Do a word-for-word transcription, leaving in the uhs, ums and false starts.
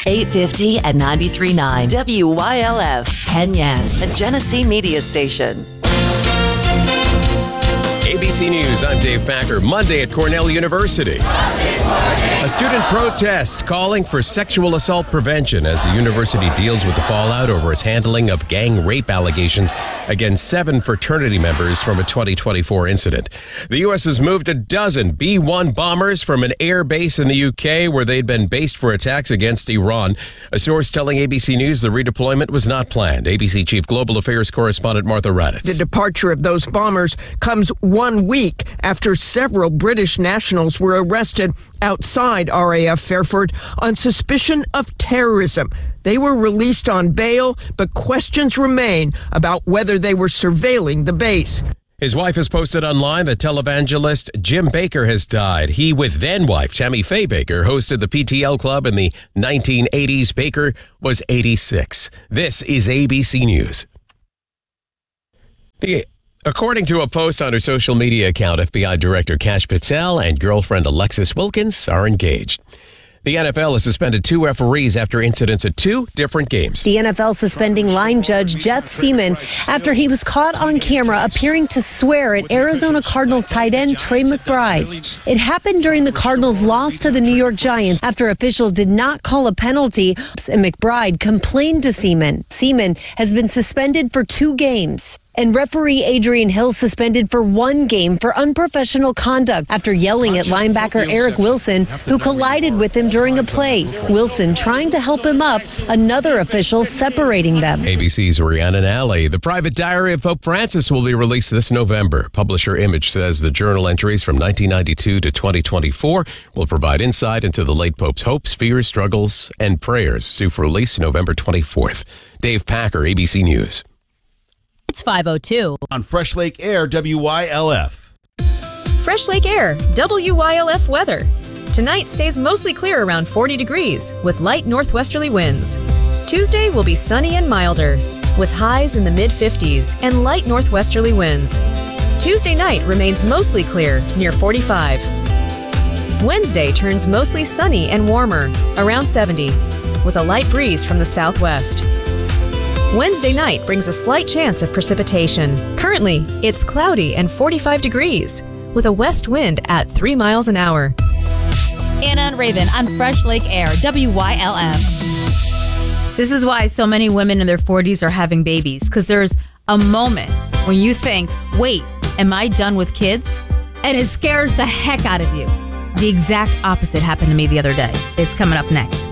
eight fifty and ninety-three point nine W Y L F, Penyan, a Genesee media station. A B C News, I'm Dave Packer. Monday at Cornell University. A student protest calling for sexual assault prevention as the university deals with the fallout over its handling of gang rape allegations against seven fraternity members from a twenty twenty-four incident. The U S has moved a dozen B one bombers from an air base in the U K where they'd been based for attacks against Iran. A source telling A B C News the redeployment was not planned. A B C Chief Global Affairs Correspondent Martha Raddatz. The departure of those bombers comes one week after several British nationals were arrested outside R A F Fairford on suspicion of terrorism. They were released on bail, but questions remain about whether they were surveilling the base. His wife has posted online that televangelist Jim Baker has died. He, with then-wife Tammy Faye Baker, hosted the P T L Club in the nineteen eighties. Baker was eighty-six. This is A B C News. The According to a post on her social media account, F B I Director Kash Patel and girlfriend Alexis Wilkins are engaged. The N F L has suspended two referees after incidents at two different games. The N F L suspending line judge Jeff Seaman after he was caught on camera appearing to swear at Arizona Cardinals tight end Trey McBride. It happened during the Cardinals' loss to the New York Giants after officials did not call a penalty, and McBride complained to Seaman. Seaman has been suspended for two games. And referee Adrian Hill suspended for one game for unprofessional conduct after yelling at linebacker Eric Wilson, who collided with him during a play. Wilson trying to help him up, another official separating them. A B C's Rhiannon Alley. The Private Diary of Pope Francis will be released this November. Publisher Image says the journal entries from nineteen ninety-two to twenty twenty-four will provide insight into the late Pope's hopes, fears, struggles, and prayers. Due for release November twenty-fourth. Dave Packer, A B C News. It's five oh two. On Fresh Lake Air, W Y L F. Fresh Lake Air, W Y L F weather. Tonight stays mostly clear around forty degrees with light northwesterly winds. Tuesday will be sunny and milder with highs in the mid fifties and light northwesterly winds. Tuesday night remains mostly clear near forty-five. Wednesday turns mostly sunny and warmer around seventy with a light breeze from the southwest. Wednesday night brings a slight chance of precipitation. Currently, it's cloudy and forty-five degrees with a west wind at three miles an hour. Anna and Raven on Fresh Lake Air, W Y L F. This is why so many women in their forties are having babies, because there's a moment when you think, wait, am I done with kids? And it scares the heck out of you. The exact opposite happened to me the other day. It's coming up next.